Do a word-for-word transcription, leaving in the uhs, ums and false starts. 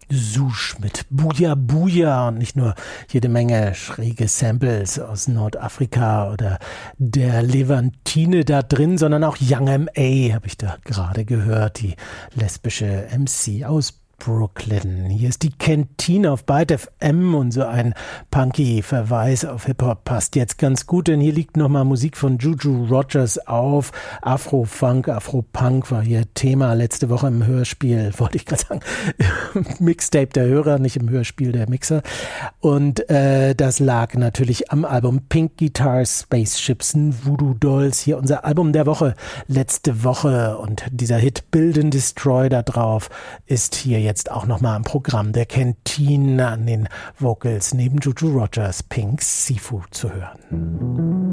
Sush mit Buja Buja und nicht nur jede Menge schräge Samples aus Nordafrika oder der Levantine da drin, sondern auch Young M A habe ich da gerade gehört, die lesbische M C aus Brooklyn. Hier ist die Kantine auf Byte F M und so ein punky Verweis auf Hip-Hop passt jetzt ganz gut, denn hier liegt nochmal Musik von Juju Rogers auf. Afro-Funk, Afro-Punk war hier Thema letzte Woche im Hörspiel, wollte ich gerade sagen, Mixtape der Hörer, nicht im Hörspiel der Mixer. Und äh, das lag natürlich am Album Pink Guitars, Spaceships and Voodoo Dolls. Hier unser Album der Woche, letzte Woche. Und dieser Hit Build and Destroy da drauf ist hier jetzt auch nochmal im Programm der Kantine an den Vocals neben Juju Rogers Pink Sifu zu hören.